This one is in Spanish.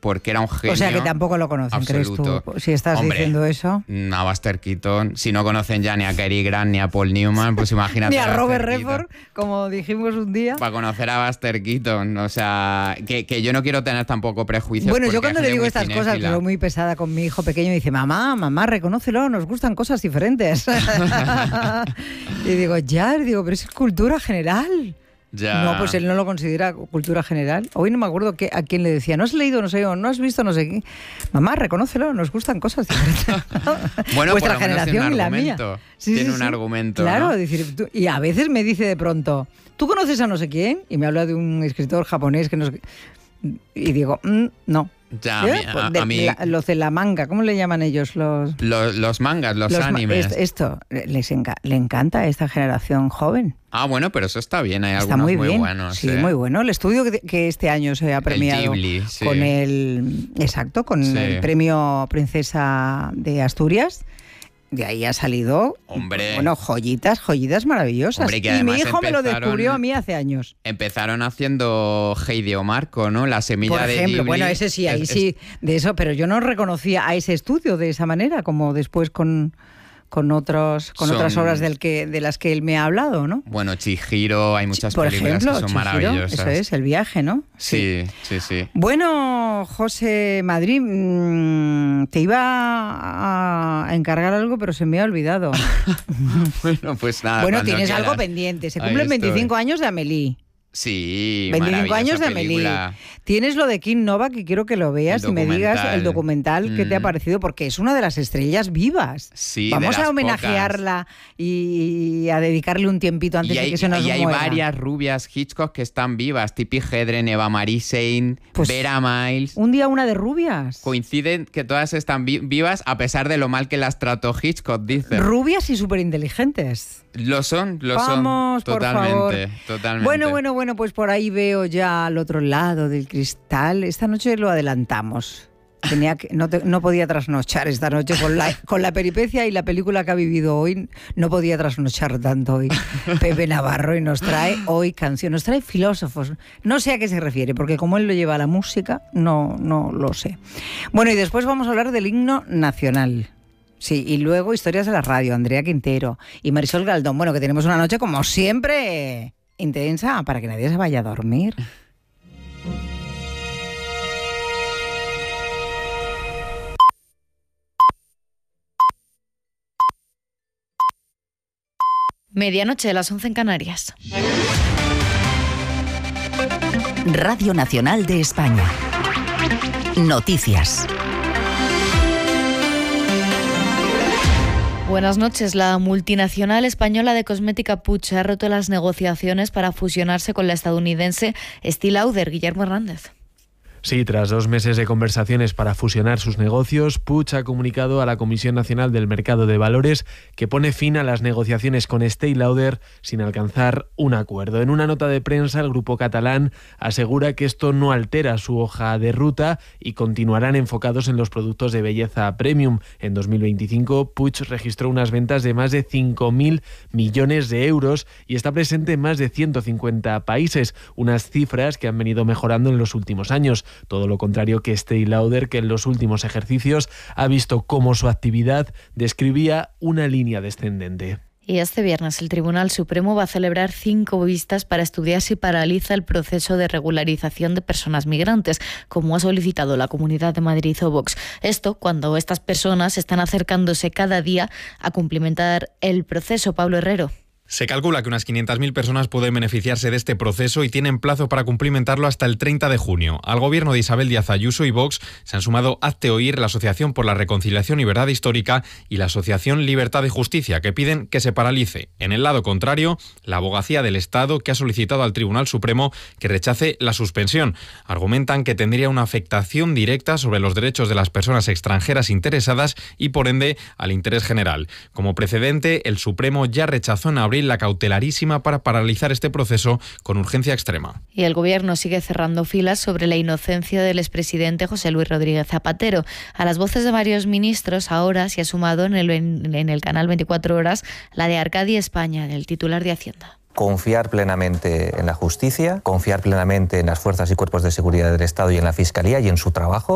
porque era un genio. O sea que tampoco lo conocen, absoluto. ¿crees tú? Si estás diciendo eso. A Buster Keaton, si no conocen ya ni a Cary Grant ni a Paul Newman, pues imagínate. Ni a Robert Redford, como dijimos un día. Para conocer a Buster Keaton, o sea, que yo no quiero tener tampoco prejuicios. Bueno, yo cuando le digo estas cosas, que soy muy pesada con mi hijo pequeño, dice, mamá, reconócelo, nos gustan cosas diferentes. Y digo, pero es cultura general. Ya. No, pues él no lo considera cultura general. Hoy no me acuerdo a quién le decía, no has leído, no sé, o no has visto, no sé qué. Mamá, reconócelo, nos gustan cosas diferentes. Bueno, vuestra por lo menos generación tiene y la mía. Tiene un argumento. Claro, ¿no? decir, y a veces me dice de pronto, ¿tú conoces a no sé quién? Y me habla de un escritor japonés que no sé qué. Y digo, no. Ya, a mí los de la manga, ¿cómo le llaman ellos? Los mangas, los animes. Esto, le encanta a esta generación joven. Bueno, pero eso está bien, hay está algunos muy bien. buenos. Sí, muy bueno. El estudio que este año se ha premiado el Ghibli, sí. con el premio Princesa de Asturias. De ahí ha salido, joyitas maravillosas. Hombre, y mi hijo me lo descubrió a mí hace años. Empezaron haciendo Heidi o Marco, ¿no? La semilla Por ejemplo, de Ghibli. Bueno, ese sí, ahí sí, de eso, pero yo no reconocía a ese estudio de esa manera, como después con otras obras de las que él me ha hablado, ¿no? Bueno, Chihiro, hay muchas por películas ejemplo, que son Chihiro, maravillosas. Eso es, El viaje, ¿no? Sí. Bueno, José Madrid, te iba a encargar algo, pero se me ha olvidado. Bueno, pues nada. Bueno, tienes algo pendiente. Se cumplen 25 años de Amélie. Sí, 25 años de Amélie. Tienes lo de Kim Novak y quiero que lo veas y me digas el documental que te ha parecido, porque es una de las estrellas vivas. Sí, vamos a homenajearla y a dedicarle un tiempito antes de que se nos muera. Y hay varias rubias Hitchcock que están vivas, Tippi Hedren, Eva Marie Saint, Vera Miles. Un día una de rubias. Coinciden que todas están vivas a pesar de lo mal que las trató Hitchcock, dicen. Rubias y súper inteligentes. Lo son. Vamos, totalmente, por favor. Bueno, pues por ahí veo ya al otro lado del cristal. Esta noche lo adelantamos. No podía trasnochar esta noche con la peripecia y la película que ha vivido hoy. No podía trasnochar tanto hoy Pepe Navarro, y nos trae hoy canción, nos trae filósofos. No sé a qué se refiere, porque como él lo lleva a la música, no lo sé. Bueno, y después vamos a hablar del himno nacional. Sí, y luego historias de la radio, Andrea Quintero y Marisol Galdón. Bueno, que tenemos una noche como siempre intensa para que nadie se vaya a dormir. Medianoche, las 11 en Canarias. Radio Nacional de España. Noticias. Buenas noches. La multinacional española de cosmética Puig ha roto las negociaciones para fusionarse con la estadounidense Estée Lauder. Guillermo Hernández. Sí, tras 2 meses de conversaciones para fusionar sus negocios, Puig ha comunicado a la Comisión Nacional del Mercado de Valores que pone fin a las negociaciones con Estée Lauder sin alcanzar un acuerdo. En una nota de prensa, el grupo catalán asegura que esto no altera su hoja de ruta y continuarán enfocados en los productos de belleza premium. En 2025, Puig registró unas ventas de más de 5.000 millones de euros y está presente en más de 150 países, unas cifras que han venido mejorando en los últimos años. Todo lo contrario que Estée Lauder, que en los últimos ejercicios ha visto cómo su actividad describía una línea descendente. Y este viernes el Tribunal Supremo va a celebrar 5 vistas para estudiar si paraliza el proceso de regularización de personas migrantes, como ha solicitado la Comunidad de Madrid o Vox. Esto cuando estas personas están acercándose cada día a cumplimentar el proceso. Pablo Herrero. Se calcula que unas 500.000 personas pueden beneficiarse de este proceso y tienen plazo para cumplimentarlo hasta el 30 de junio. Al gobierno de Isabel Díaz Ayuso y Vox se han sumado Hazte Oír, la Asociación por la Reconciliación y Verdad Histórica y la Asociación Libertad y Justicia, que piden que se paralice. En el lado contrario, la Abogacía del Estado, que ha solicitado al Tribunal Supremo que rechace la suspensión. Argumentan que tendría una afectación directa sobre los derechos de las personas extranjeras interesadas y, por ende, al interés general. Como precedente, el Supremo ya rechazó en abril la cautelarísima para paralizar este proceso con urgencia extrema. Y el Gobierno sigue cerrando filas sobre la inocencia del expresidente José Luis Rodríguez Zapatero. A las voces de varios ministros ahora se ha sumado en el canal 24 Horas la de Arcadi España, del titular de Hacienda. Confiar plenamente en la justicia, confiar plenamente en las fuerzas y cuerpos de seguridad del Estado y en la Fiscalía y en su trabajo.